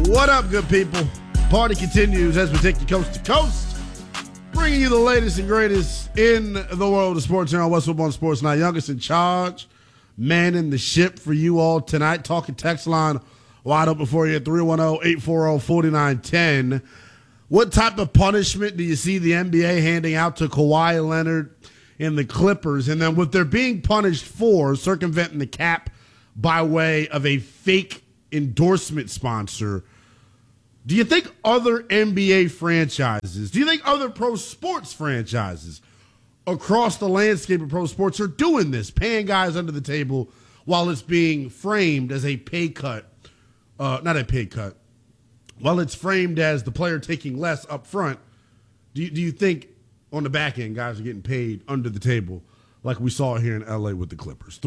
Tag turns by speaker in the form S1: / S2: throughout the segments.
S1: What up, good people? Party continues as we take you coast to coast, bringing you the latest and greatest in the world of sports here on West Football Sports Night. Youngest in charge, manning the ship for you all tonight. Talking text line wide open for you at 310-840-4910. What type of punishment do you see the NBA handing out to Kawhi Leonard and the Clippers? And then what they're being punished for, circumventing the cap by way of a fake endorsement sponsor. Do you think other NBA franchises, do you think other pro sports franchises across the landscape of pro sports are doing this, paying guys under the table while it's being framed as a pay cut, not a pay cut, while it's framed as the player taking less up front? Do you think on the back end guys are getting paid under the table like we saw here in LA with the Clippers?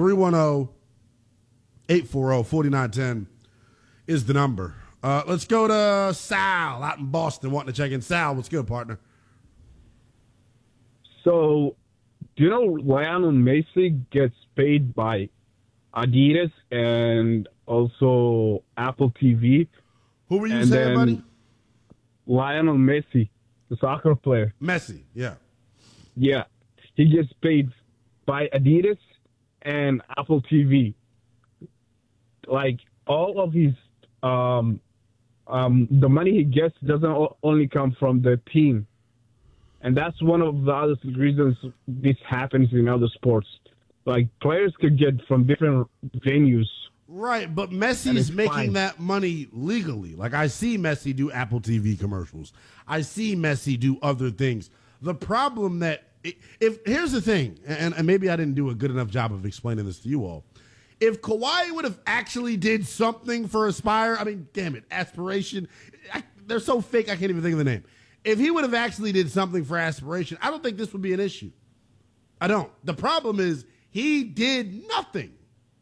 S1: 310-840-4910 is the number. Let's go to Sal out in Boston wanting to check in. Sal, what's good, partner?
S2: So, do you know Lionel Messi gets paid by Adidas and also Apple TV?
S1: Who were you saying, buddy?
S2: Lionel Messi, the soccer player.
S1: Messi, yeah.
S2: Yeah, he gets paid by Adidas and Apple TV. Like, all of his the money he gets doesn't only come from the team. And that's one of the other reasons this happens in other sports. Like, players could get from different venues.
S1: Right, but Messi is making that money legally. Like, I see Messi do Apple TV commercials. I see Messi do other things. The problem here's the thing, and maybe I didn't do a good enough job of explaining this to you all. If Kawhi would have actually did something for Aspire, I mean, damn it, Aspiration, they're so fake I can't even think of the name. If he would have actually did something for Aspiration, I don't think this would be an issue. I don't. The problem is he did nothing.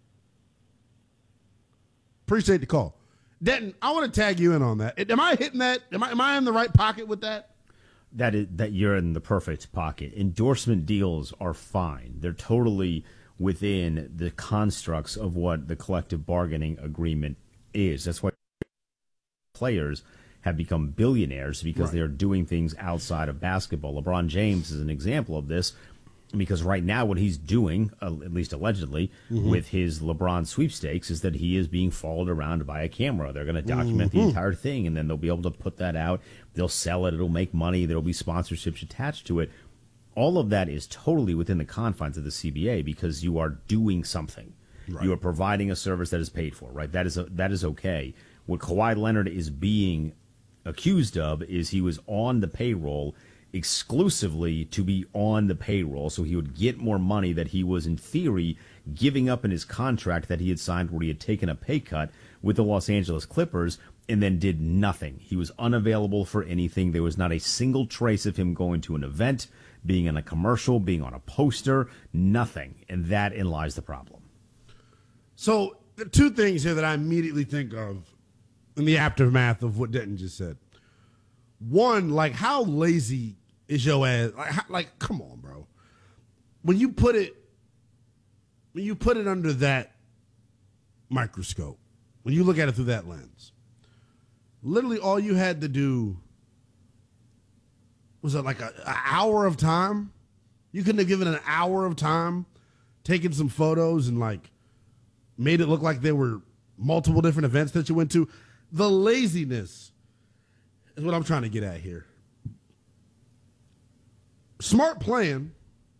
S1: Appreciate the call. Denton, I want to tag you in on that. Am I hitting that? Am I in the right pocket with that?
S3: That you're in the perfect pocket. Endorsement deals are fine. They're totally within the constructs of what the collective bargaining agreement is. That's why players have become billionaires, because they are doing things outside of basketball. LeBron James is an example of this, because right now what he's doing, at least allegedly, with his LeBron sweepstakes is that he is being followed around by a camera. They're going to document the entire thing, and then they'll be able to put that out. They'll sell it. It'll make money. There will be sponsorships attached to it. All of that is totally within the confines of the CBA, because you are doing something. Right. You are providing a service that is paid for, right? That is okay. What Kawhi Leonard is being accused of is he was on the payroll exclusively to be on the payroll, so he would get more money that he was, in theory, giving up in his contract that he had signed, where he had taken a pay cut with the Los Angeles Clippers and then did nothing. He was unavailable for anything. There was not a single trace of him going to an event, being in a commercial, being on a poster, nothing. And that lies the problem.
S1: So there are two things here that I immediately think of in the aftermath of what Denton just said. One, like, how lazy is your ass? Like, come on, bro. When you put it under that microscope, when you look at it through that lens, literally all you had to do was like an hour of time. You couldn't have given an hour of time, taken some photos and like made it look like there were multiple different events that you went to. The laziness is what I'm trying to get at here. Smart plan,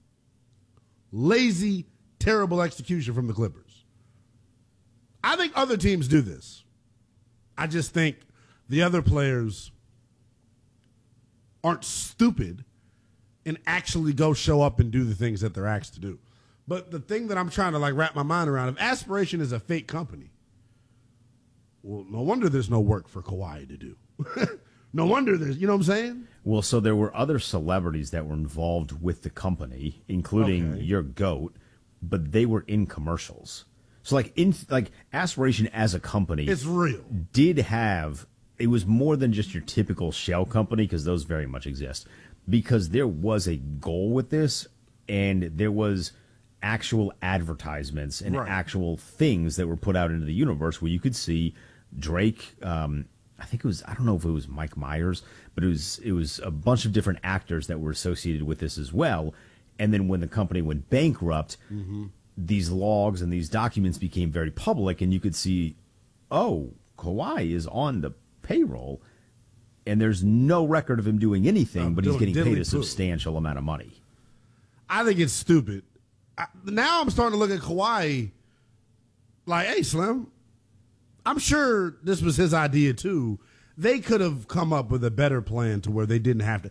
S1: lazy, terrible execution from the Clippers. I think other teams do this. I just think the other players aren't stupid and actually go show up and do the things that they're asked to do. But the thing that I'm trying to like wrap my mind around, if Aspiration is a fake company, well, no wonder there's no work for Kawhi to do. No wonder there's, you know what I'm saying?
S3: Well, so there were other celebrities that were involved with the company, including your GOAT, but they were in commercials. So like Aspiration as a company,
S1: it's real.
S3: It was more than just your typical shell company, because those very much exist. Because there was a goal with this, and there was actual advertisements and actual things that were put out into the universe where you could see Drake, I think it was, I don't know if it was Mike Myers, but it was a bunch of different actors that were associated with this as well. And then when the company went bankrupt, these logs and these documents became very public, and you could see, oh, Kawhi is on the payroll, and there's no record of him doing anything, but he's getting paid a substantial amount of money.
S1: I think it's stupid. Now I'm starting to look at Kawhi like, hey, Slim, I'm sure this was his idea too. They could have come up with a better plan to where they didn't have to.